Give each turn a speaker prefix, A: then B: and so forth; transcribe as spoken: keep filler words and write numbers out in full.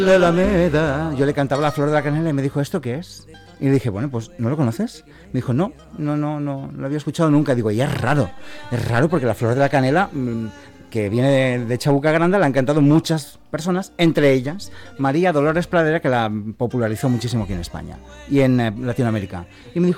A: La Alameda. Yo le cantaba La Flor de la Canela y me dijo, ¿esto qué es? Y le dije, bueno, pues ¿no lo conoces? Me dijo, no, no, no, no, no lo había escuchado nunca. Digo, y es raro, es raro porque La Flor de la Canela, mmm, que viene de, de Chabuca Granda, la han cantado muchas personas, entre ellas María Dolores Pradera, que la popularizó muchísimo aquí en España y en eh, Latinoamérica. Y me dijo,